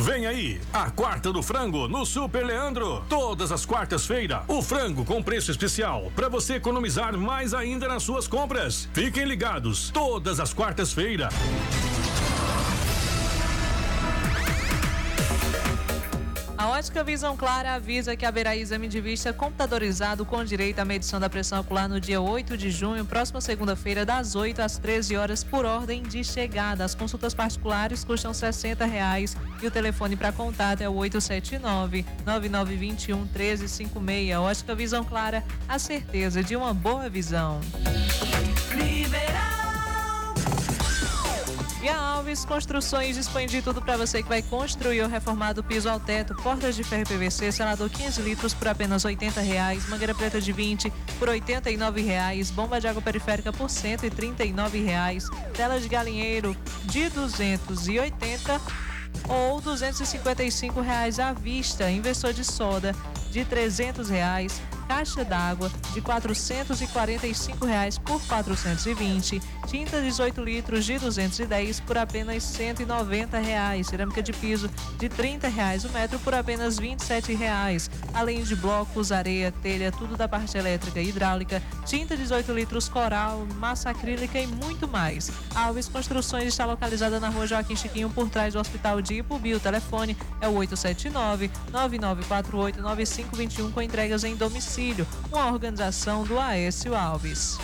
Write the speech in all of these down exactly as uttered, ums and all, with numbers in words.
Vem aí, a quarta do frango no Super Leandro. Todas as quartas-feiras, o frango com preço especial para você economizar mais ainda nas suas compras. Fiquem ligados, todas as quartas-feiras. A Ótica Visão Clara avisa que haverá exame de vista computadorizado com direito à medição da pressão ocular no dia oito de junho, próxima segunda-feira, das oito às treze horas, por ordem de chegada. As consultas particulares custam sessenta reais e o telefone para contato é o oito sete nove, nove nove dois um, um três cinco seis. Ótica Visão Clara, a certeza de uma boa visão. Liberal. E a Alves Construções dispõe de tudo para você que vai construir ou reformar do piso ao teto, portas de ferro P V C, selador quinze litros por apenas oitenta reais, mangueira preta de vinte por oitenta e nove reais, bomba de água periférica por cento e trinta e nove reais, tela de galinheiro de duzentos e oitenta ou duzentos e cinquenta e cinco reais à vista, investidor de soda de trezentos reais, caixa d'água de quatrocentos e quarenta e cinco reais por quatrocentos e vinte, tinta dezoito litros de duzentos e dez por apenas cento e noventa reais, cerâmica de piso de trinta reais o metro por apenas vinte e sete reais, além de blocos, areia, telha, tudo da parte elétrica e hidráulica, tinta dezoito litros coral, massa acrílica e muito mais. A Alves Construções está localizada na rua Joaquim Chiquinho, por trás do Hospital de Ipubi. O telefone é o oito sete nove, nove nove quatro oito, nove cinco dois um com entregas em domicílio. Uma organização do Aécio Alves.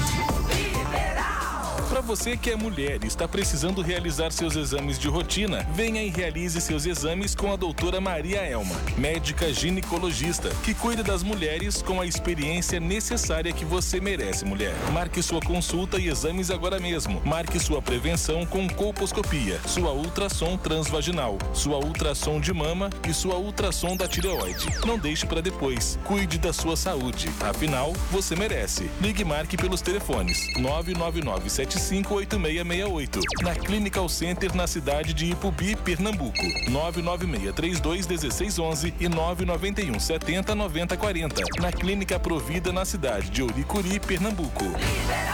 Para você que é mulher e está precisando realizar seus exames de rotina, venha e realize seus exames com a doutora Maria Elma, médica ginecologista, que cuida das mulheres com a experiência necessária que você merece, mulher. Marque sua consulta e exames agora mesmo. Marque sua prevenção com colposcopia, sua ultrassom transvaginal, sua ultrassom de mama e sua ultrassom da tireoide. Não deixe para depois. Cuide da sua saúde. Afinal, você merece. Ligue e marque pelos telefones nove nove nove sete cinco oito seis seis oito, na Clinical Center, na cidade de Ipubi, Pernambuco. nove nove seis três dois um seis um um e nove nove um sete zero nove zero quatro zero, na Clínica Provida, na cidade de Oricuri, Pernambuco. Liberal.